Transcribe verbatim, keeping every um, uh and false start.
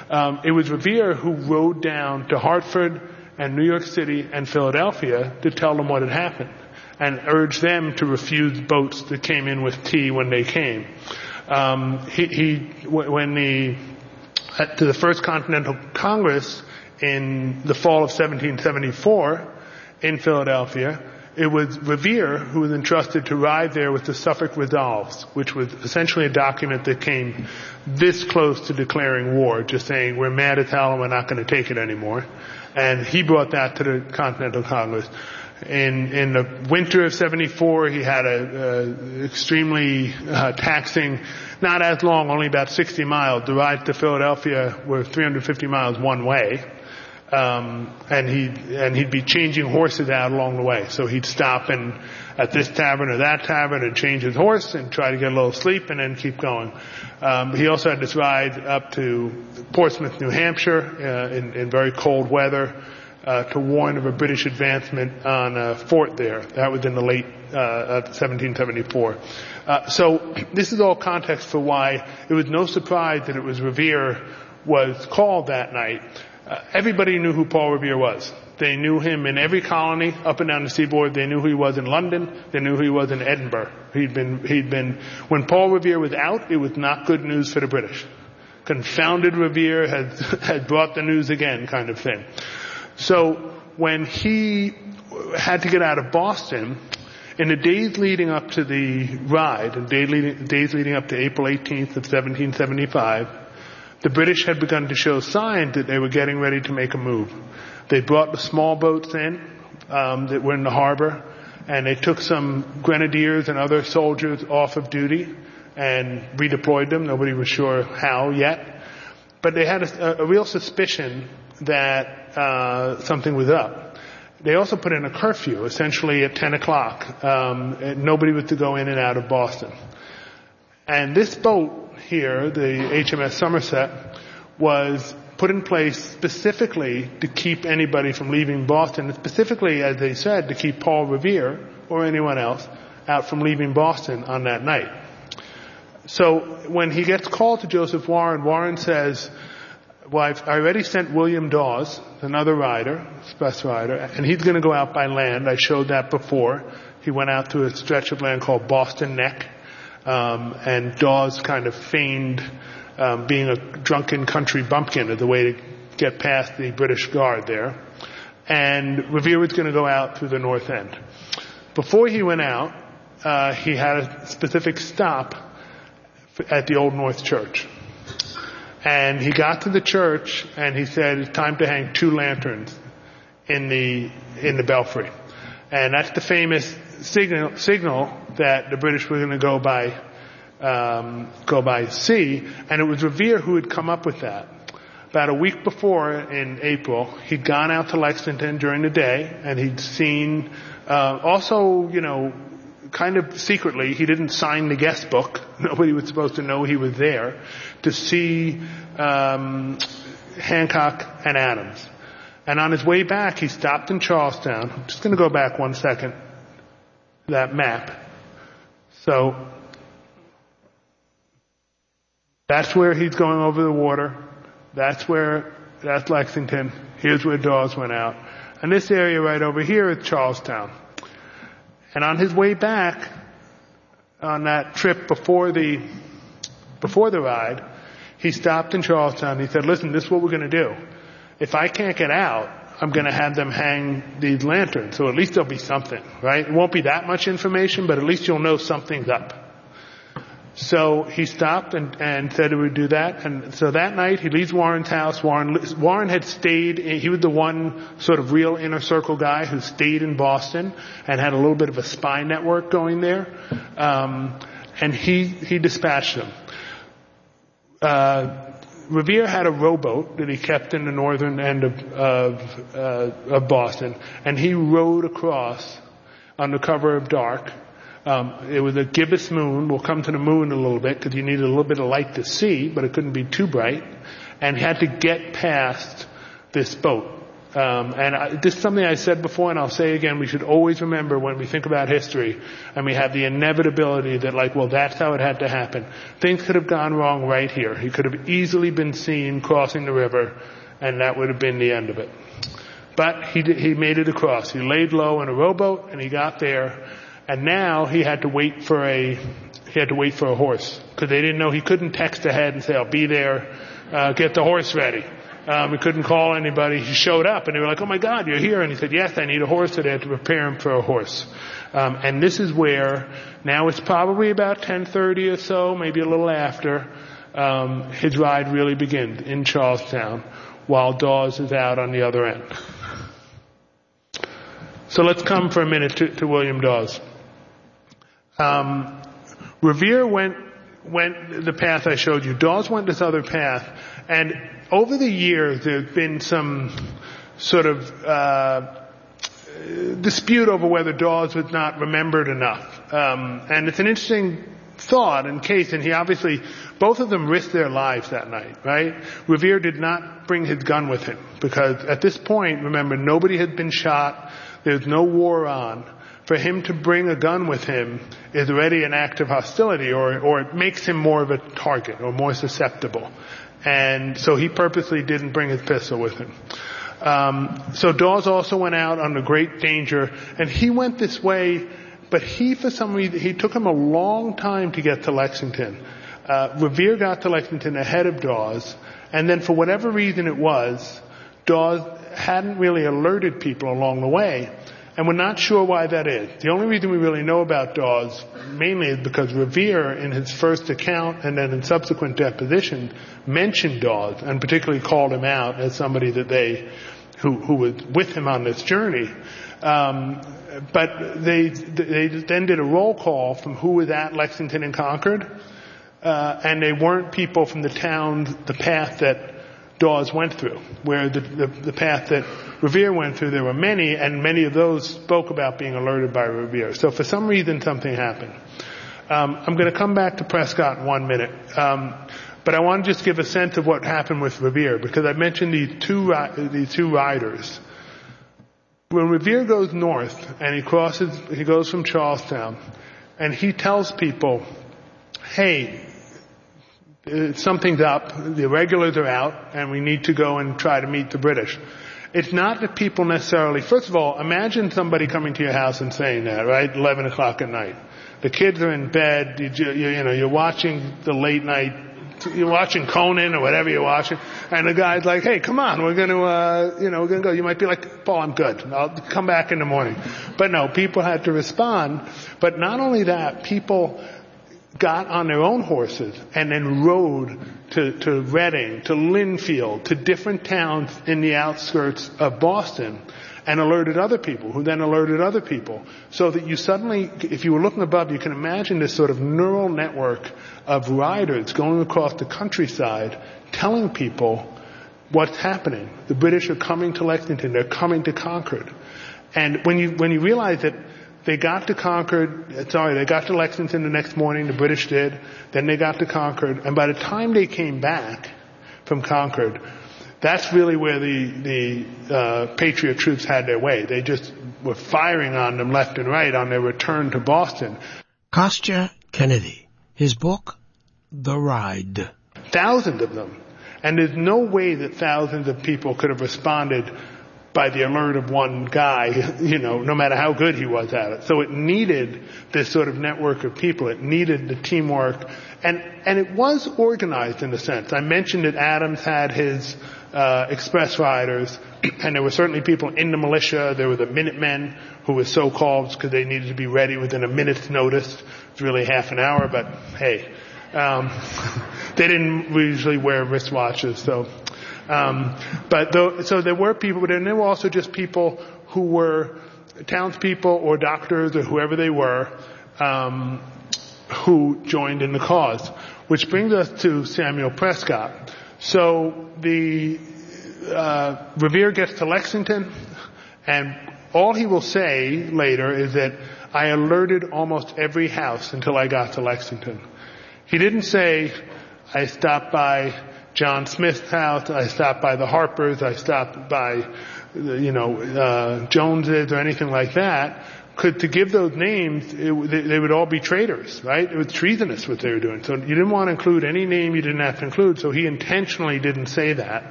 Um, it was Revere who rode down to Hartford and New York City and Philadelphia to tell them what had happened and urged them to refuse boats that came in with tea when they came. Um, he, he, when the, to the First Continental Congress in the fall of seventeen seventy-four in Philadelphia, it was Revere who was entrusted to ride there with the Suffolk Resolves, which was essentially a document that came this close to declaring war, just saying, we're mad at Talon, we're not going to take it anymore. And he brought that to the Continental Congress. In, in the winter of seventy-four, he had a, a extremely uh, taxing, not as long, only about sixty miles. The rides to Philadelphia were three hundred fifty miles one way. Um, and he'd, and he'd be changing horses out along the way. So he'd stop and at this tavern or that tavern and change his horse and try to get a little sleep and then keep going. Um, he also had this ride up to Portsmouth, New Hampshire, uh, in, in very cold weather, uh, to warn of a British advancement on a fort there. That was in the late, uh, seventeen seventy-four. Uh, so this is all context for why it was no surprise that it was Revere was called that night. Uh, everybody knew who Paul Revere was. They knew him in every colony up and down the seaboard. They knew who he was in London. They knew who he was in Edinburgh. He'd been, he'd been, when Paul Revere was out, it was not good news for the British. Confounded Revere had, had brought the news again, kind of thing. So when he had to get out of Boston, in the days leading up to the ride, and day leading, days leading up to April eighteenth of seventeen seventy-five, the British had begun to show signs that they were getting ready to make a move. They brought the small boats in um, that were in the harbor, and they took some grenadiers and other soldiers off of duty and redeployed them. Nobody was sure how yet. But they had a, a real suspicion that uh, something was up. They also put in a curfew, essentially at ten o'clock. Um, nobody was to go in and out of Boston. And this boat here, the H M S Somerset, was put in place specifically to keep anybody from leaving Boston, and specifically, as they said, to keep Paul Revere or anyone else out from leaving Boston on that night. So when he gets called to Joseph Warren, Warren says, well, I've, I already sent William Dawes, another rider, express rider, and he's going to go out by land. I showed that before. He went out to a stretch of land called Boston Neck. Um, and Dawes kind of feigned um, being a drunken country bumpkin as a way to get past the British guard there. And Revere was going to go out through the north end. Before he went out, uh, he had a specific stop at the Old North Church. And he got to the church and he said, it's time to hang two lanterns in the in the belfry. And that's the famous signal signal that the British were going to go by um, go by sea, and it was Revere who had come up with that. About a week before, in April, he'd gone out to Lexington during the day, and he'd seen uh, also, you know, kind of secretly, he didn't sign the guest book. Nobody was supposed to know he was there, to see um, Hancock and Adams. And on his way back, he stopped in Charlestown. I'm just going to go back one second. That map. So that's where he's going over the water. That's where, that's Lexington. Here's where Dawes went out. And this area right over here is Charlestown. And on his way back, on that trip before the, before the ride, he stopped in Charlestown. He said, listen, this is what we're going to do. If I can't get out, I'm going to have them hang these lanterns. So at least there'll be something, right? It won't be that much information, but at least you'll know something's up. So he stopped and, and said he would do that. And so that night he leaves Warren's house. Warren, Warren had stayed, he was the one sort of real inner circle guy who stayed in Boston and had a little bit of a spy network going there. Um, and he, he dispatched them. Uh, Revere had a rowboat that he kept in the northern end of, of, uh, of Boston, and he rowed across on the cover of dark. Um, it was a gibbous moon. We'll come to the moon in a little bit because you needed a little bit of light to see, but it couldn't be too bright. And he had to get past this boat. Um, and I, this is something I said before, and I'll say again, we should always remember when we think about history, and we have the inevitability that, like, well, that's how it had to happen. Things could have gone wrong right here. He could have easily been seen crossing the river, and that would have been the end of it. But he did, he made it across. He laid low in a rowboat, and he got there, and now he had to wait for a he had to wait for a horse, because they didn't know he couldn't text ahead and say, I'll be there, uh, get the horse ready. Um, he couldn't call anybody. He showed up, and they were like, oh, my God, you're here. And he said, yes, I need a horse. So they had to prepare him for a horse. Um, and this is where, now it's probably about ten thirty or so, maybe a little after, um, his ride really begins in Charlestown, while Dawes is out on the other end. So let's come for a minute to, to William Dawes. Um, Revere went went the path I showed you. Dawes went this other path, and over the years there's been some sort of uh dispute over whether Dawes was not remembered enough. Um and it's an interesting thought and case, and he obviously, both of them risked their lives that night, right? Revere did not bring his gun with him, because at this point, remember, nobody had been shot, there's no war on. For him to bring a gun with him is already an act of hostility, or, or it makes him more of a target, or more susceptible. And so he purposely didn't bring his pistol with him. Um, so Dawes also went out under great danger, and he went this way, but he, for some reason, he took him a long time to get to Lexington. Uh, Revere got to Lexington ahead of Dawes, and then for whatever reason it was, Dawes hadn't really alerted people along the way. And we're not sure why that is. The only reason we really know about Dawes mainly is because Revere, in his first account and then in subsequent depositions, mentioned Dawes and particularly called him out as somebody that they, who, who was with him on this journey. Um, but they, they then did a roll call from who was at Lexington and Concord, uh, and they weren't people from the town, the path that Dawes went through, where the, the, the path that Revere went through, there were many, and many of those spoke about being alerted by Revere. So for some reason, something happened. Um, I'm going to come back to Prescott in one minute, um, but I want to just give a sense of what happened with Revere, because I mentioned these two these two riders. When Revere goes north and he crosses, he goes from Charlestown, and he tells people, "Hey, something's up. The regulars are out, and we need to go and try to meet the British." It's not that people necessarily, first of all, imagine somebody coming to your house and saying that, right? eleven o'clock at night. The kids are in bed, you, you, you know, you're watching the late night, you're watching Conan or whatever you're watching, and the guy's like, hey, come on, we're gonna, uh, you know, we're gonna go. You might be like, Paul, I'm good. I'll come back in the morning. But no, people had to respond. But not only that, people got on their own horses and then rode to, to Reading, to Linfield, to different towns in the outskirts of Boston, and alerted other people, who then alerted other people. So that you suddenly, if you were looking above, you can imagine this sort of neural network of riders going across the countryside, telling people what's happening. The British are coming to Lexington, they're coming to Concord. And when you, when you realize that they got to Concord, sorry, they got to Lexington the next morning, the British did, then they got to Concord, and by the time they came back from Concord, that's really where the, the uh, Patriot troops had their way. They just were firing on them left and right on their return to Boston. Kostya Kennedy, his book, The Ride. Thousands of them. And there's no way that thousands of people could have responded by the alert of one guy, you know, no matter how good he was at it. So it needed this sort of network of people. It needed the teamwork. And, and it was organized in a sense. I mentioned that Adams had his, uh, express riders, and there were certainly people in the militia. There were the Minutemen, who were so called because they needed to be ready within a minute's notice. It's really half an hour, but hey, um, they didn't usually wear wristwatches, so. Um, but though, so there were people, but then there were also just people who were townspeople or doctors or whoever they were, um, who joined in the cause. Which brings us to Samuel Prescott. So the, uh, Revere gets to Lexington, and all he will say later is that I alerted almost every house until I got to Lexington. He didn't say I stopped by John Smith's house, I stopped by the Harpers, I stopped by, you know, uh, Jones's or anything like that, could, to give those names, it, they, they would all be traitors, right? It was treasonous what they were doing. So you didn't want to include any name you didn't have to include, so he intentionally didn't say that.